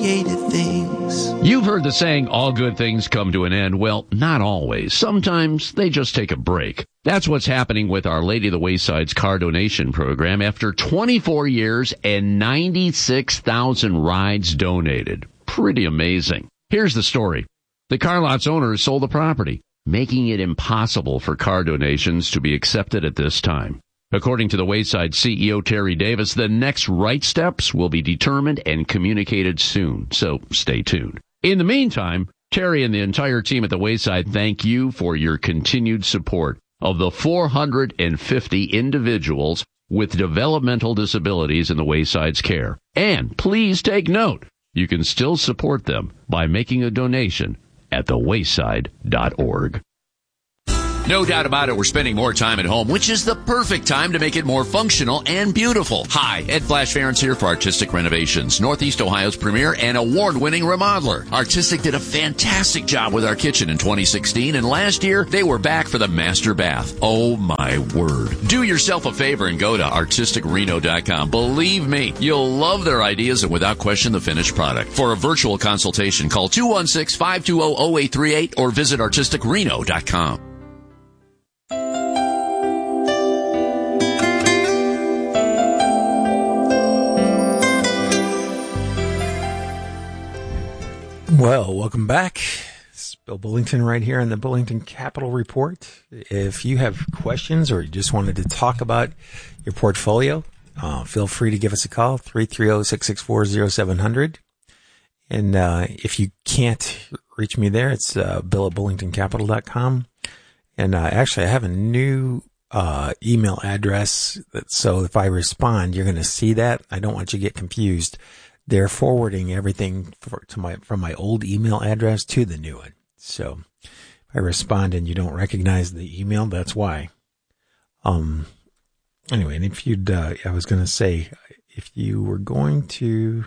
created things. You've heard the saying, all good things come to an end. Well, not always. Sometimes they just take a break. That's what's happening with Our Lady of the Wayside's car donation program after 24 years and 96,000 rides donated. Pretty amazing. Here's the story. The car lot's owners sold the property, making it impossible for car donations to be accepted at this time. According to the Wayside CEO, Terry Davis, the next right steps will be determined and communicated soon, so stay tuned. In the meantime, Terry and the entire team at the Wayside thank you for your continued support of the 450 individuals with developmental disabilities in the Wayside's care. And please take note, you can still support them by making a donation at thewayside.org. No doubt about it, we're spending more time at home, which is the perfect time to make it more functional and beautiful. Hi, Ed Flash Ferentz here for Artistic Renovations, Northeast Ohio's premier and award-winning remodeler. Artistic did a fantastic job with our kitchen in 2016, and last year, they were back for the master bath. Oh my word. Do yourself a favor and go to artisticreno.com. Believe me, you'll love their ideas and without question the finished product. For a virtual consultation, call 216-520-0838 or visit artisticreno.com. Well, welcome back. It's Bill Bullington right here on the Bullington Capital Report. If you have questions or you just wanted to talk about your portfolio, feel free to give us a call, 330-664-0700. And if you can't reach me there, it's bill at bullingtoncapital.com. And actually, I have a new email address, so if I respond, you're going to see that. I don't want you to get confused. They're forwarding everything from my old email address to the new one. So if I respond and you don't recognize the email, that's why. Anyway, and if you'd, I was going to say, if you were going to,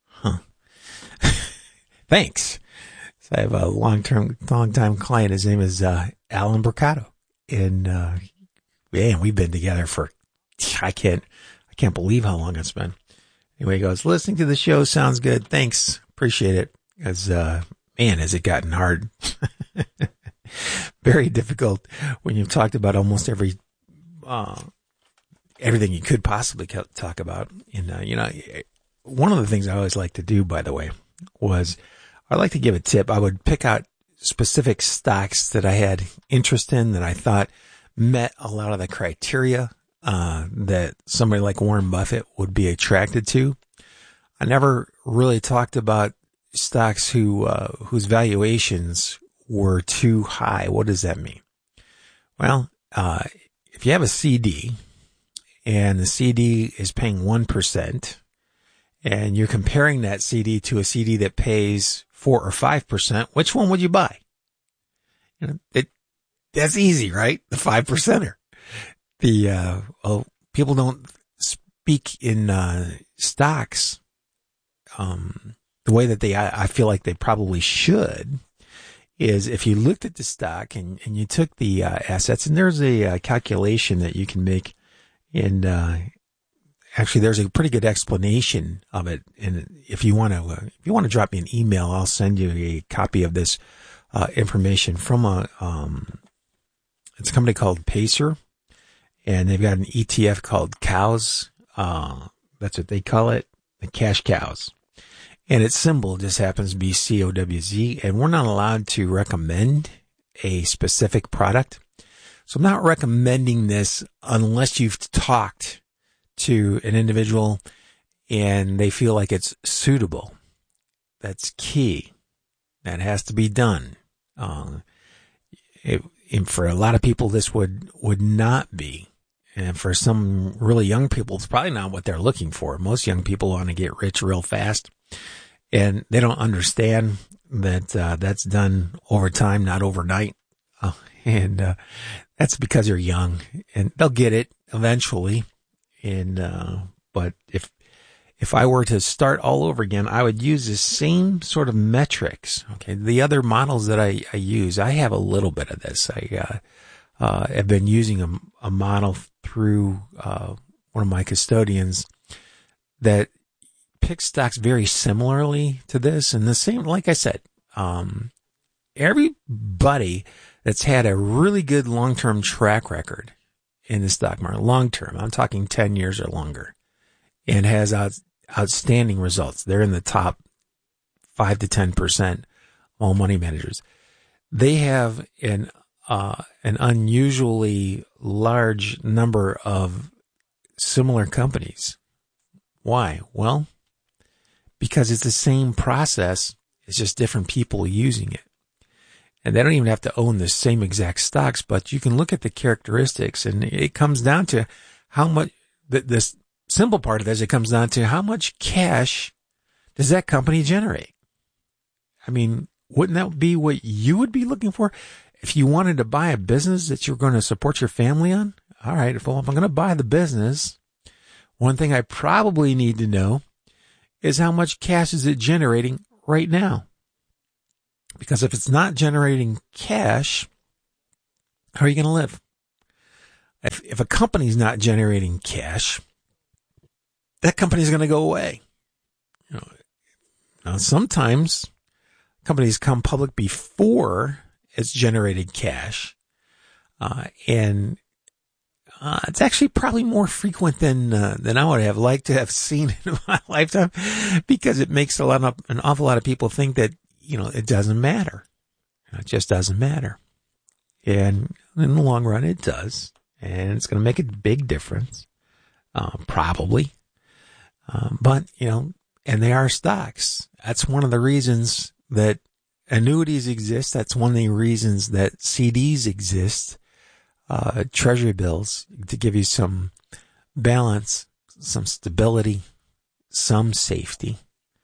thanks. So I have a long time client. His name is Alan Bricado, and man, we've been together for I can't believe how long it's been. Anyway, he goes, listening to the show sounds good. Thanks. Appreciate it. As, man, has it gotten hard. Very difficult when you've talked about almost everything you could possibly talk about. And, one of the things I always like to do, by the way, was I like to give a tip. I would pick out specific stocks that I had interest in that I thought met a lot of the criteria that somebody like Warren Buffett would be attracted to. I never really talked about stocks whose valuations were too high. What does that mean? Well, if you have a CD and the CD is paying 1% and you're comparing that CD to a CD that pays 4 or 5%, which one would you buy? That's easy, right? The 5%er. People don't speak in stocks the way that I feel like they probably should. Is if you looked at the stock and you took the assets, and there's a calculation that you can make, and actually there's a pretty good explanation of it. And if you want to drop me an email, I'll send you a copy of this information from it's a company called Pacer. And they've got an ETF called Cows. That's what they call it, the cash cows. And its symbol just happens to be COWZ. And we're not allowed to recommend a specific product. So I'm not recommending this unless you've talked to an individual and they feel like it's suitable. That's key. That has to be done. And for a lot of people, this would not be. And for some really young people, it's probably not what they're looking for. Most young people want to get rich real fast, and they don't understand that that's done over time, not overnight. And that's because they're young, and they'll get it eventually. And but if I were to start all over again, I would use the same sort of metrics. Okay, the other models that I use, I have a little bit of this. I've been using a model through one of my custodians that pick stocks very similarly to this, and the same, like I said, everybody that's had a really good long-term track record in the stock market, long-term, I'm talking 10 years or longer, and has outstanding results. They're in the top 5 to 10% all money managers. They have an unusually large number of similar companies. Why? Well, because it's the same process. It's just different people using it. And they don't even have to own the same exact stocks, but you can look at the characteristics, and it comes down to how much, this simple part of this, it comes down to how much cash does that company generate? I mean, wouldn't that be what you would be looking for? If you wanted to buy a business that you're going to support your family on, all right, if I'm going to buy the business, one thing I probably need to know is how much cash is it generating right now? Because if it's not generating cash, how are you going to live? If a company's not generating cash, that company's going to go away. Now, sometimes companies come public before it's generated cash, and it's actually probably more frequent than I would have liked to have seen in my lifetime, because it makes an awful lot of people think that, it doesn't matter. It just doesn't matter. And in the long run, it does. And it's going to make a big difference, probably. But, and they are stocks. That's one of the reasons that annuities exist. That's one of the reasons that CDs exist, treasury bills, to give you some balance, some stability, some safety.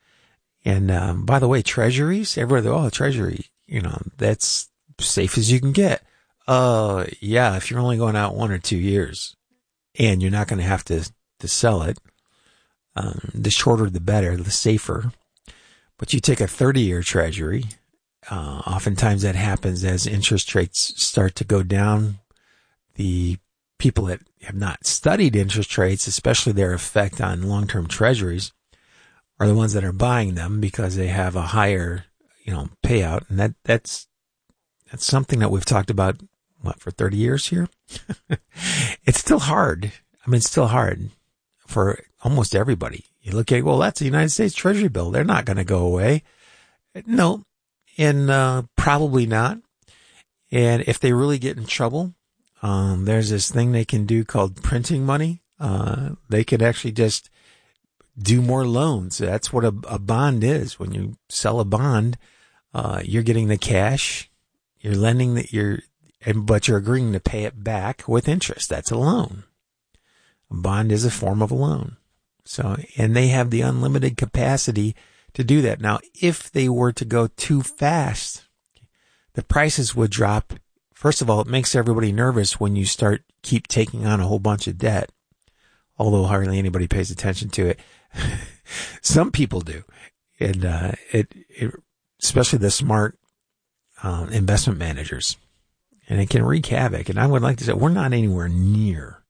And, by the way, treasuries, everybody, treasury, that's safe as you can get. Yeah, if you're only going out 1 or 2 years and you're not going to have to sell it, the shorter, the better, the safer. But you take a 30-year treasury, oftentimes that happens as interest rates start to go down. The people that have not studied interest rates, especially their effect on long-term treasuries, are the ones that are buying them because they have a higher, payout. And that's something that we've talked about, for 30 years here? It's still hard. It's still hard for almost everybody. You look at, that's the United States Treasury bill. They're not going to go away. No, and probably not. And if they really get in trouble, there's this thing they can do called printing money. They could actually just do more loans. That's what a bond is. When you sell a bond, you're getting the cash, you're lending but you're agreeing to pay it back with interest. That's a loan. A bond is a form of a loan. So, and they have the unlimited capacity to do that. Now, if they were to go too fast, the prices would drop. First of all, it makes everybody nervous when you keep taking on a whole bunch of debt, although hardly anybody pays attention to it. Some people do. And, especially the smart, investment managers, and it can wreak havoc. And I would like to say, we're not anywhere near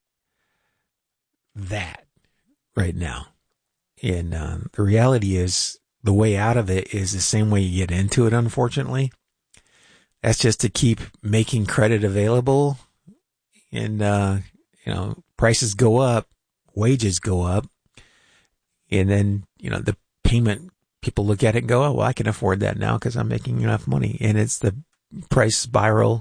that right now. And, the reality is the way out of it is the same way you get into it, unfortunately. That's just to keep making credit available. And, prices go up, wages go up. And then, the payment, people look at it and go, I can afford that now because I'm making enough money. And it's the price spiral,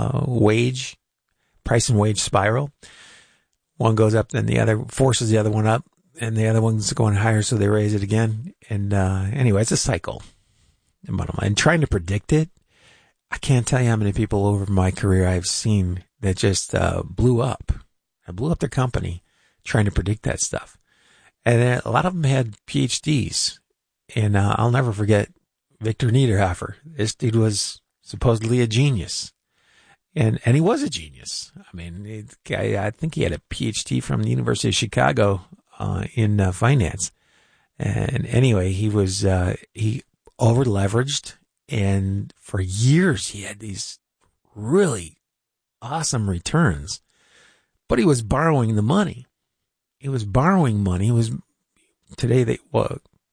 price and wage spiral. One goes up, then the other forces the other one up, and the other one's going higher, so they raise it again. And anyway, it's a cycle. And trying to predict it, I can't tell you how many people over my career I've seen that just blew up. I blew up their company trying to predict that stuff. And a lot of them had PhDs. And I'll never forget Victor Niederhofer. This dude was supposedly a genius. And he was a genius. I think he had a PhD from the University of Chicago in finance. And anyway, he was he over leveraged, and for years he had these really awesome returns. But he was borrowing the money. He was borrowing money. Today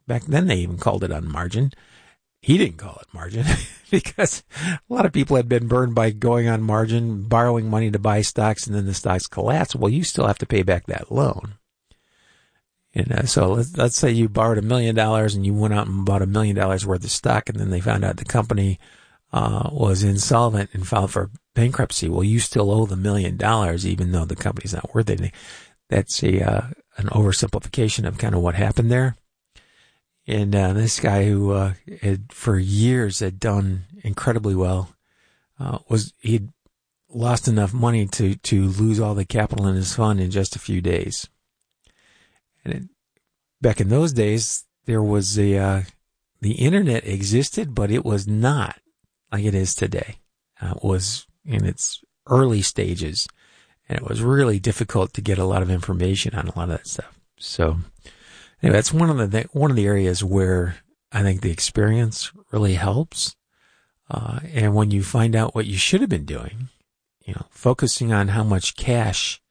Back then they even called it on margin. He didn't call it margin because a lot of people had been burned by going on margin, borrowing money to buy stocks, and then the stocks collapsed. Well, you still have to pay back that loan. And so let's say you borrowed $1 million and you went out and bought $1 million worth of stock, and then they found out the company was insolvent and filed for bankruptcy. Well, you still owe the $1 million even though the company's not worth anything. That's an oversimplification of kind of what happened there. And this guy who had for years had done incredibly well he'd lost enough money to lose all the capital in his fund in just a few days. And back in those days, there was the internet existed, but it was not like it is today. It was in its early stages, and it was really difficult to get a lot of information on a lot of that stuff. So anyway, that's one of the areas where I think the experience really helps. And when you find out what you should have been doing, focusing on how much cash